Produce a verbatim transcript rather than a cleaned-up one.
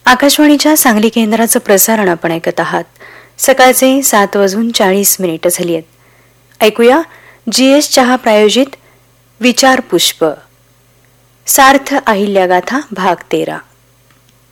आकाशवाणीच्या सांगली केंद्राचं प्रसारण आपण ऐकत आहात. सकाळचे सात वाजून चाळीस मिनिटं झाली आहेत. ऐकूया जी एस चहा प्रायोजित विचार पुष्प सार्थ अहिल्यागाथा भाग तेरा.